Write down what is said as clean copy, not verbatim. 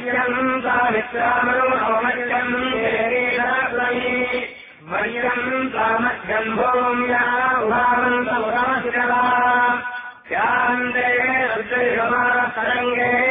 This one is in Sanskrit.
मह्यम् सामित्रामरुणोमह्यम् देवीरत्वयि मह्यम् सामह्यम् भूम्या उभावन्तमुदाशिरवा यान्ते रुद्रयुमारतरङ्गे